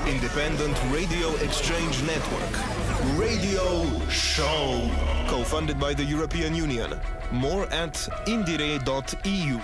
Independent Radio Exchange Network. Radio Show. Co-funded by the European Union. More at indire.eu.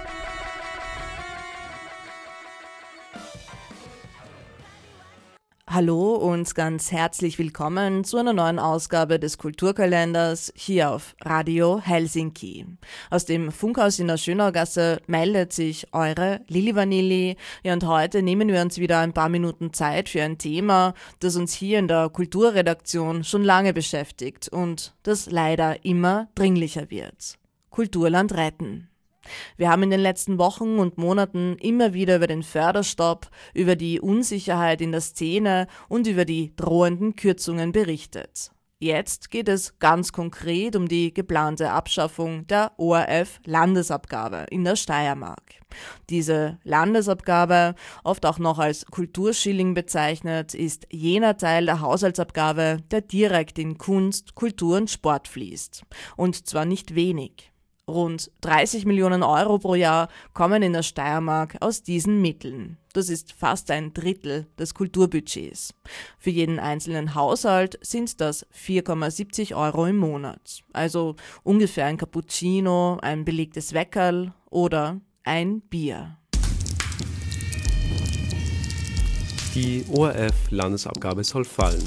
Hallo und ganz herzlich willkommen zu einer neuen Ausgabe des Kulturkalenders hier auf Radio Helsinki. Aus dem Funkhaus in der Schönaugasse meldet sich eure Lili Vanilli. Ja, und heute nehmen wir uns wieder ein paar Minuten Zeit für ein Thema, das uns hier in der Kulturredaktion schon lange beschäftigt und das leider immer dringlicher wird. Kulturland retten. Wir haben in den letzten Wochen und Monaten immer wieder über den Förderstopp, über die Unsicherheit in der Szene und über die drohenden Kürzungen berichtet. Jetzt geht es ganz konkret um die geplante Abschaffung der ORF-Landesabgabe in der Steiermark. Diese Landesabgabe, oft auch noch als Kulturschilling bezeichnet, ist jener Teil der Haushaltsabgabe, der direkt in Kunst, Kultur und Sport fließt. Und zwar nicht wenig. Rund 30 Millionen Euro pro Jahr kommen in der Steiermark aus diesen Mitteln. Das ist fast ein Drittel des Kulturbudgets. Für jeden einzelnen Haushalt sind das 4,70 Euro im Monat. Also ungefähr ein Cappuccino, ein belegtes Weckerl oder ein Bier. Die ORF-Landesabgabe soll fallen.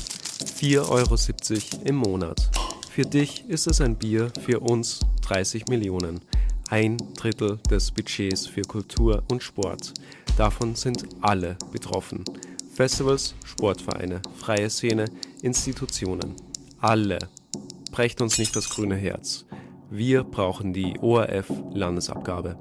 4,70 Euro im Monat. Für dich ist es ein Bier, für uns 30 Millionen. Ein Drittel des Budgets für Kultur und Sport. Davon sind alle betroffen. Festivals, Sportvereine, freie Szene, Institutionen. Alle. Brecht uns nicht das grüne Herz. Wir brauchen die ORF-Landesabgabe.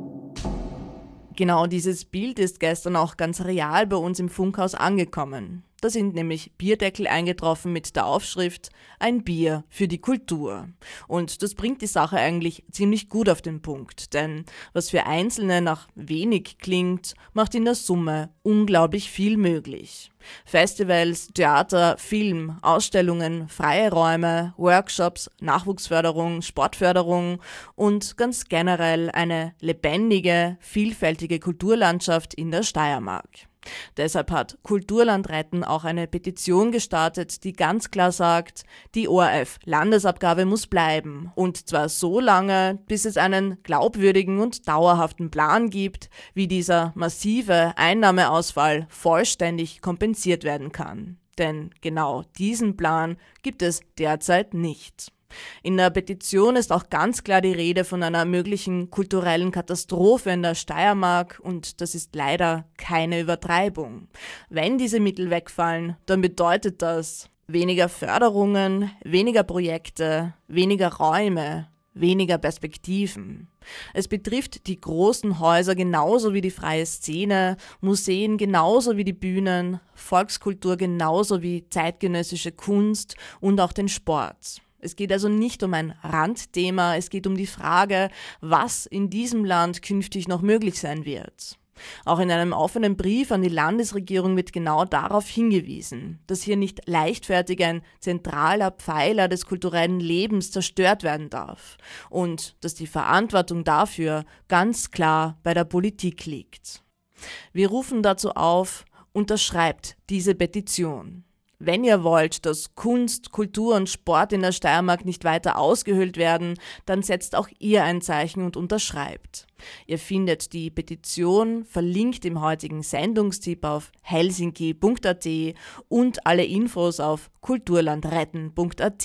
Genau dieses Bild ist gestern auch ganz real bei uns im Funkhaus angekommen. Da sind nämlich Bierdeckel eingetroffen mit der Aufschrift „Ein Bier für die Kultur". Und das bringt die Sache eigentlich ziemlich gut auf den Punkt, denn was für Einzelne nach wenig klingt, macht in der Summe unglaublich viel möglich. Festivals, Theater, Film, Ausstellungen, freie Räume, Workshops, Nachwuchsförderung, Sportförderung und ganz generell eine lebendige, vielfältige Kulturlandschaft in der Steiermark. Deshalb hat Kulturland retten auch eine Petition gestartet, die ganz klar sagt, die ORF-Landesabgabe muss bleiben. Und zwar so lange, bis es einen glaubwürdigen und dauerhaften Plan gibt, wie dieser massive Einnahmeausfall vollständig kompensiert werden kann. Denn genau diesen Plan gibt es derzeit nicht. In der Petition ist auch ganz klar die Rede von einer möglichen kulturellen Katastrophe in der Steiermark und das ist leider keine Übertreibung. Wenn diese Mittel wegfallen, dann bedeutet das weniger Förderungen, weniger Projekte, weniger Räume, weniger Perspektiven. Es betrifft die großen Häuser genauso wie die freie Szene, Museen genauso wie die Bühnen, Volkskultur genauso wie zeitgenössische Kunst und auch den Sport. Es geht also nicht um ein Randthema, es geht um die Frage, was in diesem Land künftig noch möglich sein wird. Auch in einem offenen Brief an die Landesregierung wird genau darauf hingewiesen, dass hier nicht leichtfertig ein zentraler Pfeiler des kulturellen Lebens zerstört werden darf und dass die Verantwortung dafür ganz klar bei der Politik liegt. Wir rufen dazu auf, unterschreibt diese Petition. Wenn ihr wollt, dass Kunst, Kultur und Sport in der Steiermark nicht weiter ausgehöhlt werden, dann setzt auch ihr ein Zeichen und unterschreibt. Ihr findet die Petition verlinkt im heutigen Sendungstipp auf helsinki.at und alle Infos auf kulturlandretten.at.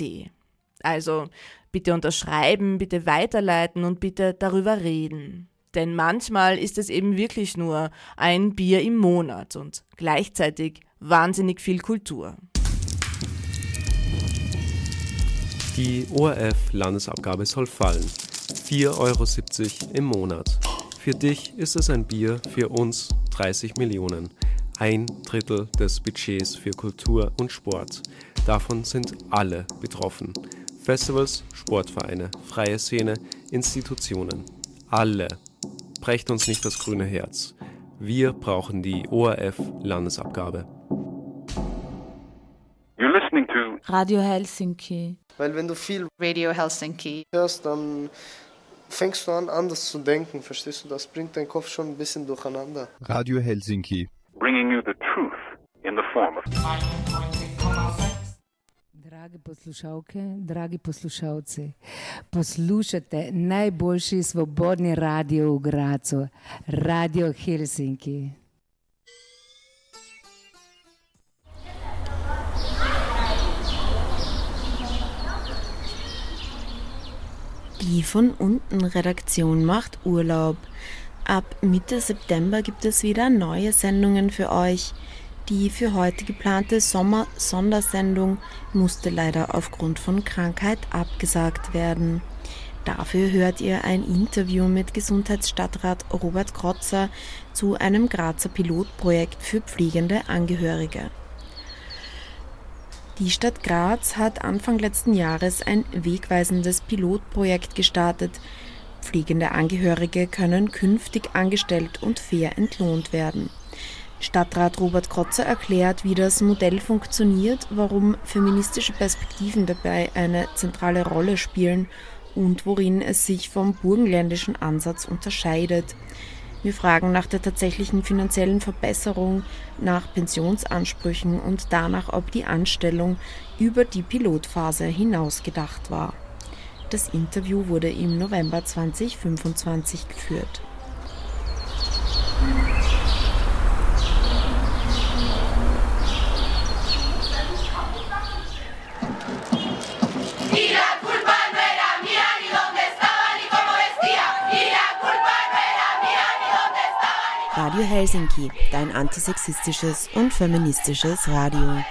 Also bitte unterschreiben, bitte weiterleiten und bitte darüber reden. Denn manchmal ist es eben wirklich nur ein Bier im Monat und gleichzeitig wahnsinnig viel Kultur. Die ORF-Landesabgabe soll fallen. 4,70 Euro im Monat. Für dich ist es ein Bier, für uns 30 Millionen. Ein Drittel des Budgets für Kultur und Sport. Davon sind alle betroffen. Festivals, Sportvereine, freie Szene, Institutionen. Alle. Brecht uns nicht das grüne Herz. Wir brauchen die ORF-Landesabgabe. You're listening to Radio Helsinki. Weil wenn du viel Radio Helsinki hörst, dann fängst du an, anders zu denken, verstehst du? Das bringt deinen Kopf schon ein bisschen durcheinander. Radio Helsinki. bringing you the truth in in the form of... Drage poslušalke, dragi poslušalci, poslušate najboljši svobodni radio v Gracu, Radio Helsinki. Die von unten Redaktion macht Urlaub. Ab Mitte September gibt es wieder neue Sendungen für euch. Die für heute geplante Sommer-Sondersendung musste leider aufgrund von Krankheit abgesagt werden. Dafür hört ihr ein Interview mit Gesundheitsstadtrat Robert Krotzer zu einem Grazer Pilotprojekt für pflegende Angehörige. Die Stadt Graz hat Anfang letzten Jahres ein wegweisendes Pilotprojekt gestartet. Pflegende Angehörige können künftig angestellt und fair entlohnt werden. Stadtrat Robert Krotzer erklärt, wie das Modell funktioniert, warum feministische Perspektiven dabei eine zentrale Rolle spielen und worin es sich vom burgenländischen Ansatz unterscheidet. Wir fragen nach der tatsächlichen finanziellen Verbesserung, nach Pensionsansprüchen und danach, ob die Anstellung über die Pilotphase hinaus gedacht war. Das Interview wurde im November 2025 geführt. Radio Helsinki, dein antisexistisches und feministisches Radio.